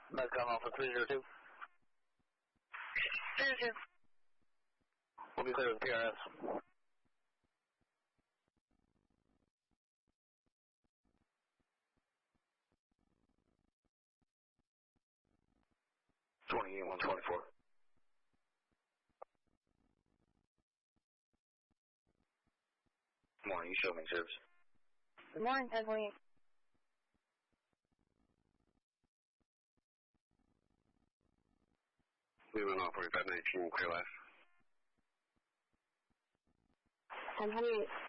Medcom Alpha 302. 302. We'll be clear with PRS. $28,124. Morning, you show me service. Good morning, 1028. Leaving on 4519, clear last. 1028.